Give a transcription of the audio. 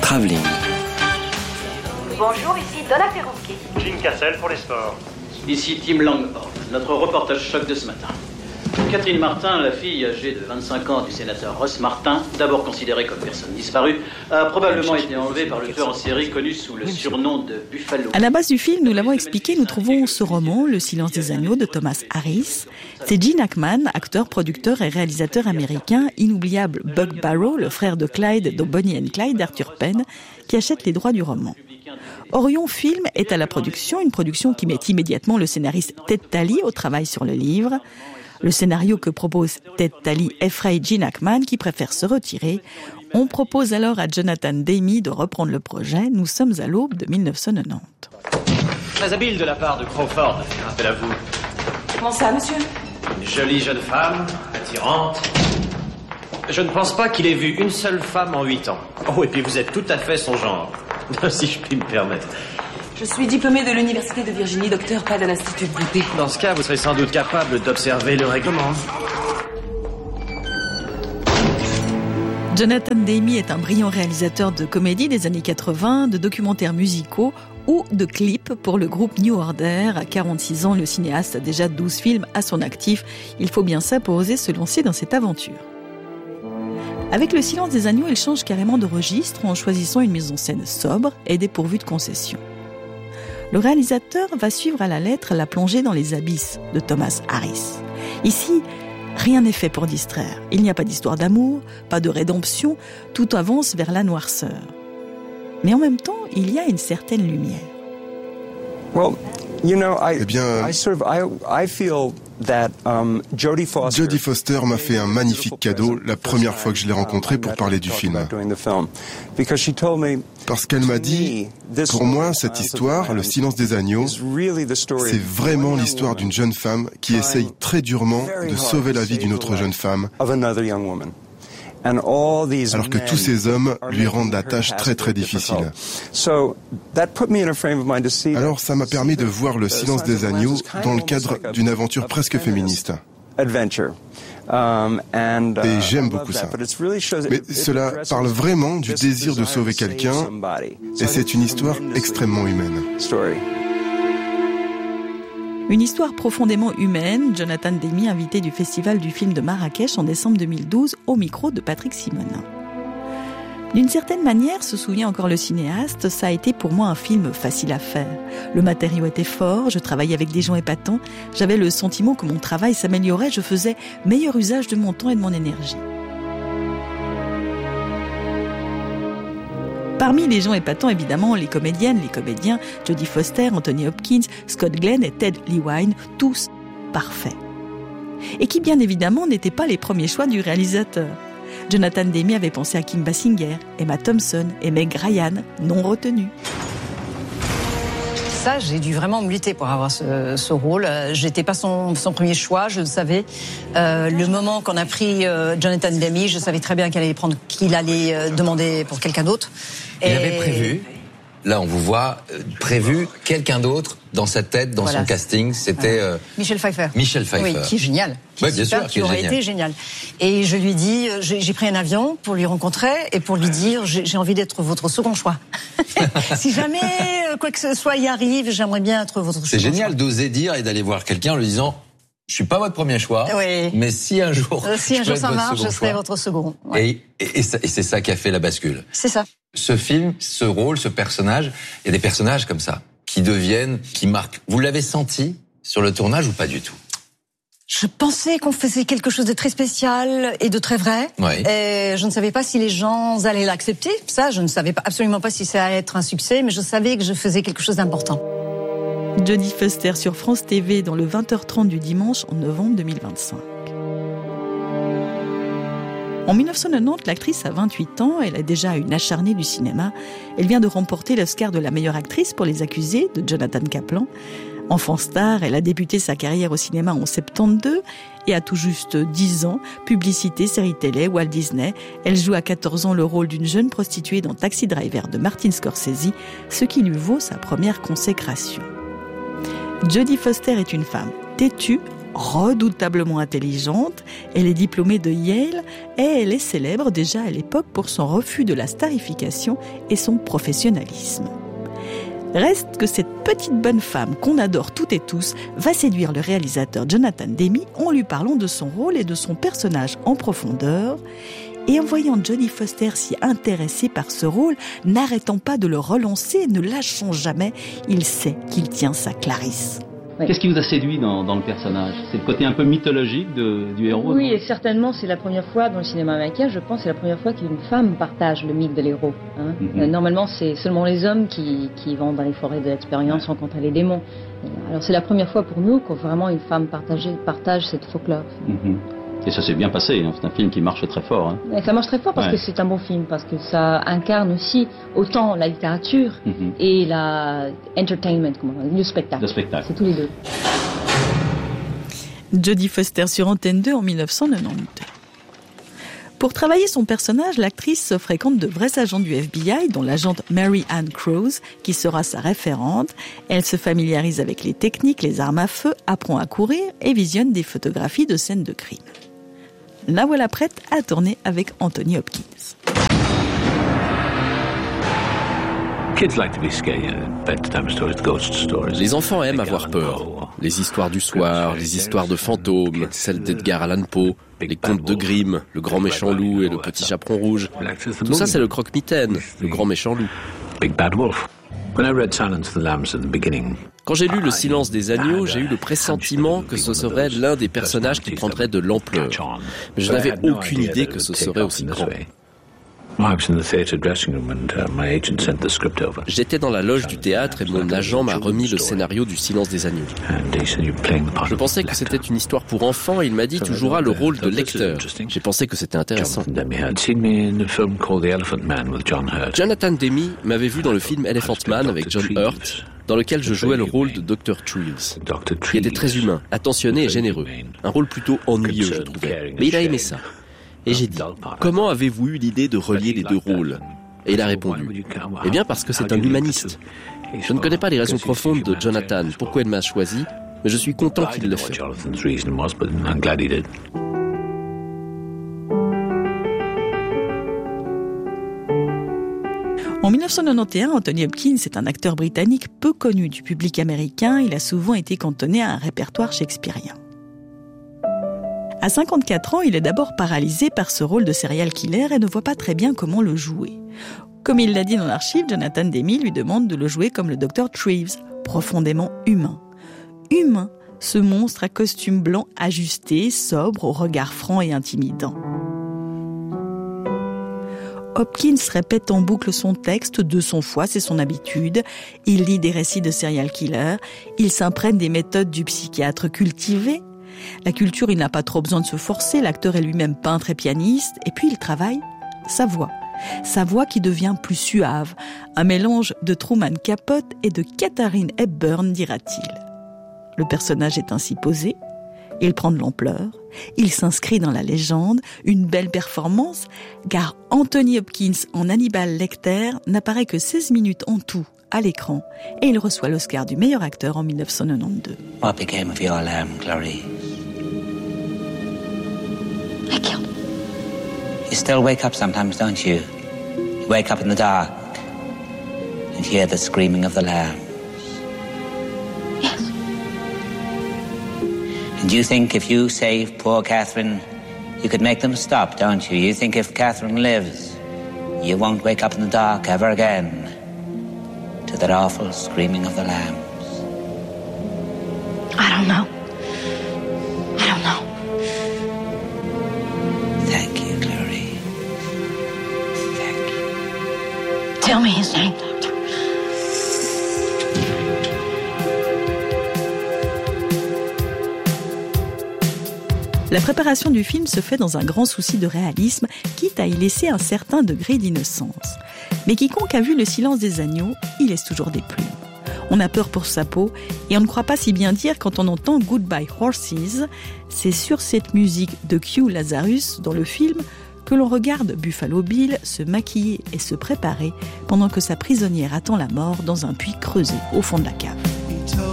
Travelling. Bonjour, ici Donna Ferrucchi. Jim Cassel pour les sports. Ici Tim Langhorn, notre reportage choc de ce matin. Catherine Martin, la fille âgée de 25 ans du sénateur Ross Martin, d'abord considérée comme personne disparue, a probablement été enlevée par le tueur en série connu sous le surnom de Buffalo. À la base du film, nous l'avons expliqué, nous trouvons ce roman, Le silence des agneaux, de Thomas Harris. C'est Gene Hackman, acteur, producteur et réalisateur américain, inoubliable Buck Barrow, le frère de Clyde dans Bonnie and Clyde d'Arthur Penn, qui achète les droits du roman. Orion Film est à la production, une production qui met immédiatement le scénariste Ted Tally au travail sur le livre. Le scénario que propose Ted Tally effraie Gene Hackman qui préfère se retirer. On propose alors à Jonathan Demme de reprendre le projet. Nous sommes à l'aube de 1990. Très habile de la part de Crawford de faire appel à vous. Comment ça, monsieur? Une jolie jeune femme, attirante. Je ne pense pas qu'il ait vu une seule femme en 8 ans. Oh, et puis vous êtes tout à fait son genre, si je puis me permettre. Je suis diplômée de l'Université de Virginie, docteur, pas de l'Institut de beauté. Dans ce cas, vous serez sans doute capable d'observer le règlement. Jonathan Demme est un brillant réalisateur de comédies des années 80, de documentaires musicaux ou de clips pour le groupe New Order. À 46 ans, le cinéaste a déjà 12 films à son actif. Il faut bien ça pour oser se lancer dans cette aventure. Avec Le silence des agneaux, il change carrément de registre en choisissant une mise en scène sobre et dépourvue de concessions. Le réalisateur va suivre à la lettre la plongée dans les abysses de Thomas Harris. Ici, rien n'est fait pour distraire. Il n'y a pas d'histoire d'amour, pas de rédemption, tout avance vers la noirceur. Mais en même temps, il y a une certaine lumière. Eh bien, Jodie Foster m'a fait un magnifique cadeau la première fois que je l'ai rencontrée pour parler du film. Parce qu'elle m'a dit, pour moi, cette histoire, Le silence des agneaux, c'est vraiment l'histoire d'une jeune femme qui essaye très durement de sauver la vie d'une autre jeune femme, alors que tous ces hommes lui rendent la tâche très très difficile. Alors ça m'a permis de voir Le silence des agneaux dans le cadre d'une aventure presque féministe. Et j'aime beaucoup ça. Mais cela parle vraiment du désir de sauver quelqu'un, et c'est une histoire extrêmement humaine. Une histoire profondément humaine, Jonathan Demme, invité du Festival du film de Marrakech en décembre 2012, au micro de Patrick Simonin. D'une certaine manière, se souvient encore le cinéaste, ça a été pour moi un film facile à faire. Le matériau était fort, je travaillais avec des gens épatants, j'avais le sentiment que mon travail s'améliorait, je faisais meilleur usage de mon temps et de mon énergie. Parmi les gens épatants, évidemment, les comédiennes, les comédiens, Jodie Foster, Anthony Hopkins, Scott Glenn et Ted Levine, tous parfaits. Et qui, bien évidemment, n'étaient pas les premiers choix du réalisateur. Jonathan Demme avait pensé à Kim Basinger, Emma Thompson et Meg Ryan, non retenus. Ça, j'ai dû vraiment me lutter pour avoir ce rôle. J'étais pas son premier choix, je le savais. Le moment qu'on a pris Jonathan Demme, je savais très bien qu'il allait demander pour quelqu'un d'autre. Il avait prévu, là on vous voit, prévu quelqu'un d'autre dans sa tête, dans son casting, c'était... Michel Pfeiffer. Michel Pfeiffer. Oui, qui est génial. Oui, bien sûr, qui aurait été génial. Et je lui dis, j'ai pris un avion pour lui rencontrer et pour lui dire, j'ai envie d'être votre second choix. Si jamais quoi que ce soit y arrive, j'aimerais bien être votre second choix. C'est génial d'oser dire et d'aller voir quelqu'un en lui disant, je suis pas votre premier choix, mais si un jour ça marche, je serai votre second. Ouais. Et c'est ça qui a fait la bascule. C'est ça. Ce film, ce rôle, ce personnage, il y a des personnages comme ça qui deviennent, qui marquent. Vous l'avez senti sur le tournage ou pas du tout? Je pensais qu'on faisait quelque chose de très spécial et de très vrai. Et je ne savais pas si les gens allaient l'accepter. Ça, je ne savais absolument pas si ça allait être un succès, mais je savais que je faisais quelque chose d'important. Jodie Foster sur France TV dans le 20h30 du dimanche en novembre 2025. En 1990, l'actrice a 28 ans, elle est déjà une acharnée du cinéma. Elle vient de remporter l'Oscar de la meilleure actrice pour Les Accusés de Jonathan Kaplan. Enfant star, elle a débuté sa carrière au cinéma en 72 et à tout juste 10 ans, publicité, série télé, Walt Disney. Elle joue à 14 ans le rôle d'une jeune prostituée dans Taxi Driver de Martin Scorsese, ce qui lui vaut sa première consécration. Jodie Foster est une femme têtue, redoutablement intelligente, elle est diplômée de Yale et elle est célèbre déjà à l'époque pour son refus de la starification et son professionnalisme. Reste que cette petite bonne femme qu'on adore toutes et tous va séduire le réalisateur Jonathan Demme en lui parlant de son rôle et de son personnage en profondeur. Et en voyant Jodie Foster si intéressée par ce rôle, n'arrêtant pas de le relancer, ne lâchant jamais, il sait qu'il tient sa Clarisse. Oui. Qu'est-ce qui vous a séduit dans le personnage ? C'est le côté un peu mythologique du héros ? Oui, et certainement, c'est la première fois dans le cinéma américain, je pense, c'est la première fois qu'une femme partage le mythe de l'héros. Hein. Normalement, c'est seulement les hommes qui vont dans les forêts de l'expérience rencontrer les démons. Alors c'est la première fois pour nous que vraiment une femme partage cette folklore. Et ça s'est bien passé, hein. C'est un film qui marche très fort. Hein. Et ça marche très fort parce que c'est un bon film, parce que ça incarne aussi autant la littérature et la entertainment, le spectacle. C'est tous les deux. Jodie Foster sur Antenne 2 en 1992. Pour travailler son personnage, l'actrice fréquente de vrais agents du FBI, dont l'agente Mary Ann Crows, qui sera sa référente. Elle se familiarise avec les techniques, les armes à feu, apprend à courir et visionne des photographies de scènes de crime. La voilà prête à tourner avec Anthony Hopkins. Les enfants aiment avoir peur. Les histoires du soir, les histoires de fantômes, celles d'Edgar Allan Poe, les contes de Grimm, le grand méchant loup et le petit chaperon rouge. Tout ça, c'est le croque-mitaine, le grand méchant loup. Quand j'ai lu Le Silence des agneaux, j'ai eu le pressentiment que ce serait l'un des personnages qui prendrait de l'ampleur. Mais je n'avais aucune idée que ce serait aussi grand. J'étais dans la loge du théâtre et mon agent m'a remis le scénario du Silence des agneaux. Je pensais que c'était une histoire pour enfants et il m'a dit « Tu joueras le rôle de lecteur ». J'ai pensé que c'était intéressant. Jonathan Demme m'avait vu dans le film Elephant Man avec John Hurt, dans lequel je jouais le rôle de Dr. Treves, qui était très humain, attentionné et généreux. Un rôle plutôt ennuyeux, je trouvais. Mais il a aimé ça. Et j'ai dit, comment avez-vous eu l'idée de relier les deux rôles ? Et il a répondu, eh bien parce que c'est un humaniste. Je ne connais pas les raisons profondes de Jonathan, pourquoi il m'a choisi, mais je suis content qu'il le fait. En 1991, Anthony Hopkins est un acteur britannique peu connu du public américain. Il a souvent été cantonné à un répertoire shakespearien. À 54 ans, il est d'abord paralysé par ce rôle de serial killer et ne voit pas très bien comment le jouer. Comme il l'a dit dans l'archive, Jonathan Demme lui demande de le jouer comme le Dr. Treves, profondément humain. Humain, ce monstre à costume blanc ajusté, sobre, au regard franc et intimidant. Hopkins répète en boucle son texte de son foie, c'est son habitude. Il lit des récits de serial killer. Il s'imprègne des méthodes du psychiatre cultivé. La culture, il n'a pas trop besoin de se forcer. L'acteur est lui-même peintre et pianiste. Et puis, il travaille sa voix. Sa voix qui devient plus suave. Un mélange de Truman Capote et de Katharine Hepburn, dira-t-il. Le personnage est ainsi posé. Il prend de l'ampleur. Il s'inscrit dans la légende. Une belle performance, car Anthony Hopkins en Hannibal Lecter n'apparaît que 16 minutes en tout à l'écran et il reçoit l'Oscar du meilleur acteur en 1992. What became of your lamb, Clarice? I killed him. You still wake up sometimes, don't you? You wake up in the dark and hear the screaming of the lambs. Yes. And you think if you save poor Catherine, you could make them stop, don't you? You think if Catherine lives, you won't wake up in the dark ever again to that awful screaming of the lambs. I don't know. I don't know. Thank you, Clarice. Thank you. Tell me his name, Doctor. La préparation du film se fait dans un grand souci de réalisme, quitte à y laisser un certain degré d'innocence. Mais quiconque a vu Le Silence des agneaux, il laisse toujours des plumes. On a peur pour sa peau et on ne croit pas si bien dire quand on entend Goodbye Horses. C'est sur cette musique de Q Lazarus dans le film que l'on regarde Buffalo Bill se maquiller et se préparer pendant que sa prisonnière attend la mort dans un puits creusé au fond de la cave.